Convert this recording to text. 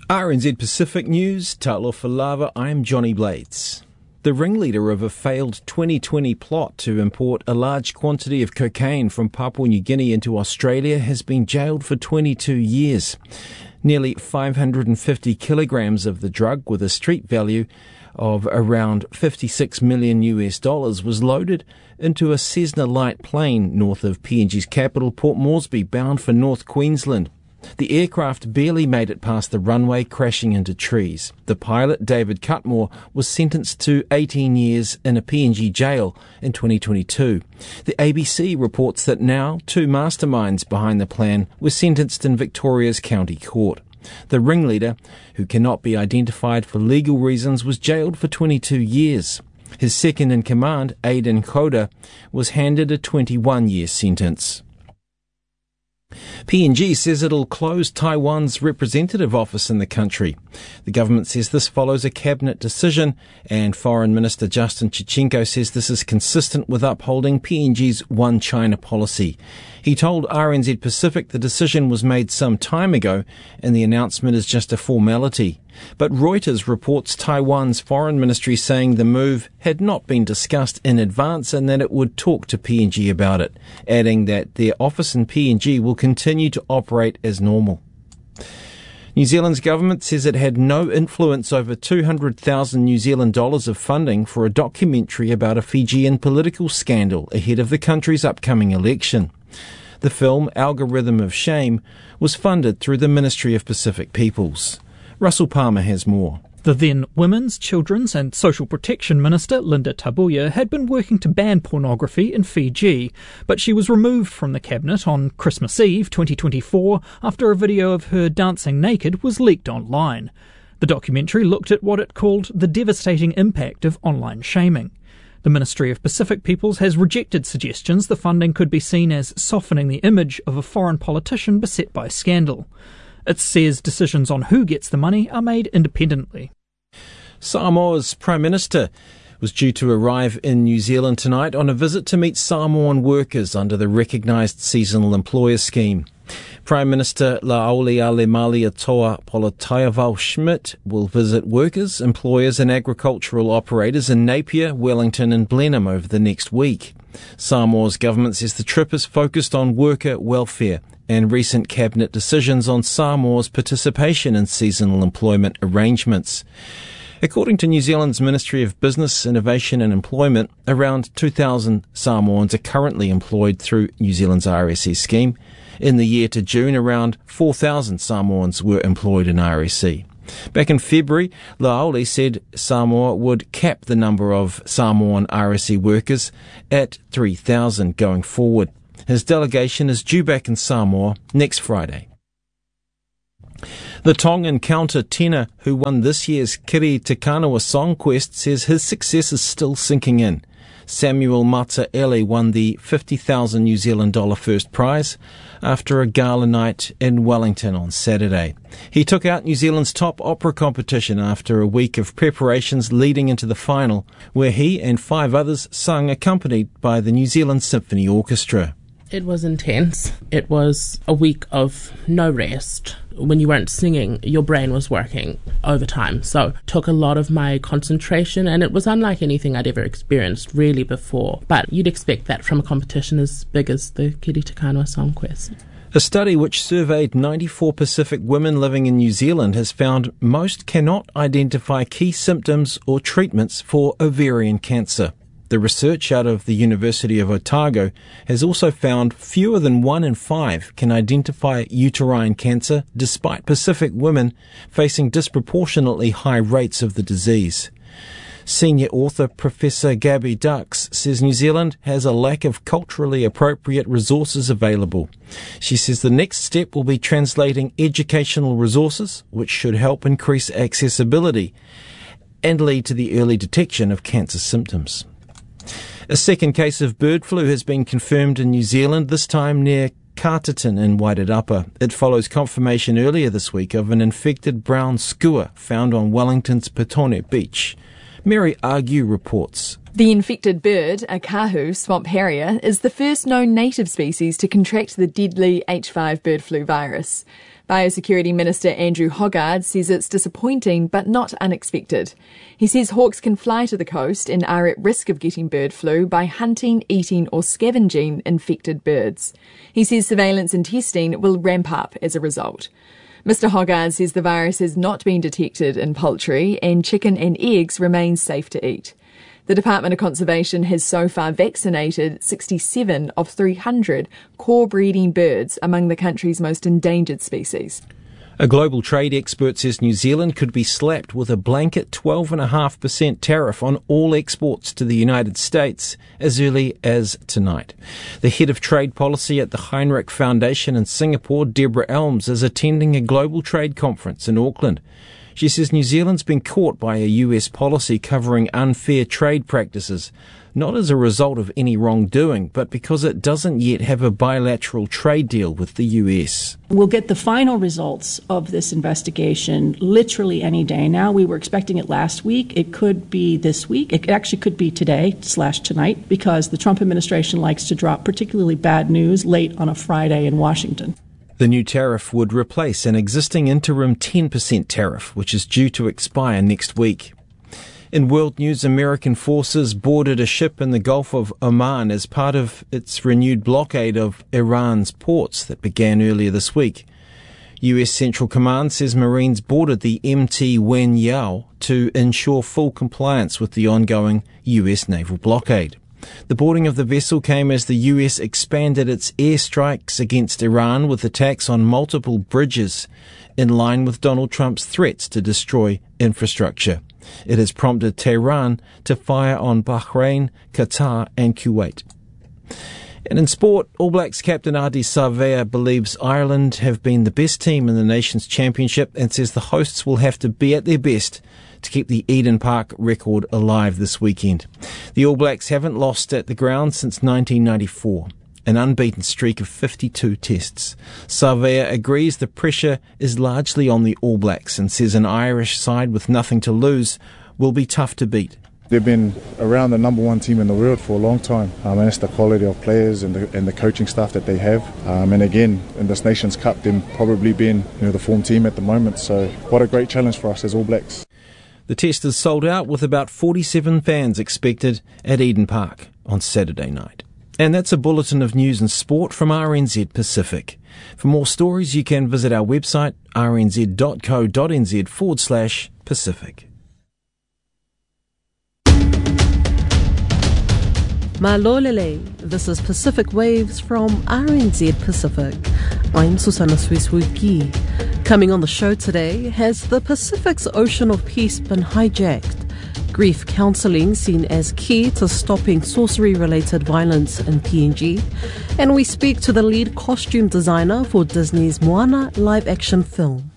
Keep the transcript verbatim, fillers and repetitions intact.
R N Z Pacific News, Talofa Lava, I'm Johnny Blades. The ringleader of a failed twenty twenty plot to import a large quantity of cocaine from Papua New Guinea into Australia has been jailed for twenty-two years. Nearly five hundred fifty kilograms of the drug, with a street value of around fifty-six million U S dollars, was loaded into a Cessna light plane north of P N G's capital, Port Moresby, bound for North Queensland. The aircraft barely made it past the runway, crashing into trees. The pilot, David Cutmore, was sentenced to eighteen years in a P N G jail in twenty twenty-two. The A B C reports that now two masterminds behind the plan were sentenced in Victoria's county court. The ringleader, who cannot be identified for legal reasons, was jailed for twenty-two years. His second-in-command, Aidan Koda, was handed a twenty-one-year sentence. P N G says it'll close Taiwan's representative office in the country. The government says this follows a cabinet decision, and Foreign Minister Justin Chichenko says this is consistent with upholding P N G's One China policy. He told R N Z Pacific the decision was made some time ago and the announcement is just a formality. But Reuters reports Taiwan's foreign ministry saying the move had not been discussed in advance and that it would talk to P N G about it, adding that their office in P N G will continue to operate as normal. New Zealand's government says it had no influence over two hundred thousand New Zealand dollars of funding for a documentary about a Fijian political scandal ahead of the country's upcoming election. The film, Algorithm of Shame, was funded through the Ministry of Pacific Peoples. Russell Palmer has more. The then Women's, Children's and Social Protection Minister, Linda Tabuya, had been working to ban pornography in Fiji, but she was removed from the cabinet on Christmas Eve twenty twenty-four after a video of her dancing naked was leaked online. The documentary looked at what it called the devastating impact of online shaming. The Ministry of Pacific Peoples has rejected suggestions the funding could be seen as softening the image of a foreign politician beset by scandal. It says decisions on who gets the money are made independently. Samoa's Prime Minister was due to arrive in New Zealand tonight on a visit to meet Samoan workers under the recognised seasonal employer scheme. Prime Minister La'auli Alemalia-Toa Polotaiavau-Schmidt will visit workers, employers and agricultural operators in Napier, Wellington and Blenheim over the next week. Samoa's government says the trip is focused on worker welfare and recent cabinet decisions on Samoa's participation in seasonal employment arrangements. According to New Zealand's Ministry of Business, Innovation and Employment, around two thousand Samoans are currently employed through New Zealand's R S E scheme. In the year to June, around four thousand Samoans were employed in R S E. Back in February, La'auli said Samoa would cap the number of Samoan R S E workers at three thousand going forward. His delegation is due back in Samoa next Friday. The Tongan counter-tenor who won this year's Kiri Te Kanawa Song Quest says his success is still sinking in. Samuel Mataele won the fifty thousand New Zealand dollar first prize after a gala night in Wellington on Saturday. He took out New Zealand's top opera competition after a week of preparations leading into the final, where he and five others sung accompanied by the New Zealand Symphony Orchestra. It was intense. It was a week of no rest. When you weren't singing, your brain was working overtime. So it took a lot of my concentration, and it was unlike anything I'd ever experienced really before. But you'd expect that from a competition as big as the Kiri Te Kanawa Song Quest. A study which surveyed ninety-four Pacific women living in New Zealand has found most cannot identify key symptoms or treatments for ovarian cancer. The research out of the University of Otago has also found fewer than one in five can identify uterine cancer, despite Pacific women facing disproportionately high rates of the disease. Senior author Professor Gabby Dux says New Zealand has a lack of culturally appropriate resources available. She says the next step will be translating educational resources, which should help increase accessibility and lead to the early detection of cancer symptoms. A second case of bird flu has been confirmed in New Zealand, this time near Carterton in Wairarapa. It follows confirmation earlier this week of an infected brown skua found on Wellington's Petone Beach. Mary Argue reports. The infected bird, a kahu swamp harrier, is the first known native species to contract the deadly H five bird flu virus. Biosecurity Minister Andrew Hoggard says it's disappointing but not unexpected. He says hawks can fly to the coast and are at risk of getting bird flu by hunting, eating or scavenging infected birds. He says surveillance and testing will ramp up as a result. Mister Hoggard says the virus has not been detected in poultry and chicken and eggs remain safe to eat. The Department of Conservation has so far vaccinated sixty-seven of three hundred core breeding birds among the country's most endangered species. A global trade expert says New Zealand could be slapped with a blanket twelve point five percent tariff on all exports to the United States as early as tonight. The head of trade policy at the Heinrich Foundation in Singapore, Deborah Elms, is attending a global trade conference in Auckland. She says New Zealand's been caught by a U S policy covering unfair trade practices, not as a result of any wrongdoing, but because it doesn't yet have a bilateral trade deal with the U S. We'll get the final results of this investigation literally any day now. We were expecting it last week. It could be this week. It actually could be today slash tonight because the Trump administration likes to drop particularly bad news late on a Friday in Washington. The new tariff would replace an existing interim ten percent tariff, which is due to expire next week. In world news, American forces boarded a ship in the Gulf of Oman as part of its renewed blockade of Iran's ports that began earlier this week. U S Central Command says Marines boarded the M T Wen Yao to ensure full compliance with the ongoing U S naval blockade. The boarding of the vessel came as the U S expanded its airstrikes against Iran with attacks on multiple bridges, in line with Donald Trump's threats to destroy infrastructure. It has prompted Tehran to fire on Bahrain, Qatar and Kuwait. And in sport, All Blacks captain Ardie Savea believes Ireland have been the best team in the nation's championship and says the hosts will have to be at their best to keep the Eden Park record alive this weekend. The All Blacks haven't lost at the ground since nineteen ninety-four, an unbeaten streak of fifty-two tests. Savea agrees the pressure is largely on the All Blacks and says an Irish side with nothing to lose will be tough to beat. They've been around the number one team in the world for a long time, um, and it's the quality of players and the, and the coaching staff that they have. Um, and again, in this Nations Cup, them probably being you know the form team at the moment. So what a great challenge for us as All Blacks. The test is sold out with about forty-seven fans expected at Eden Park on Saturday night. And that's a bulletin of news and sport from R N Z Pacific. For more stories, you can visit our website, rnz.co.nz forward slash Pacific. Malolele, this is Pacific Waves from R N Z Pacific. I'm Susana Swiswiki. Coming on the show today, has the Pacific's ocean of peace been hijacked? Grief counselling seen as key to stopping sorcery-related violence in P N G. And we speak to the lead costume designer for Disney's Moana live-action film.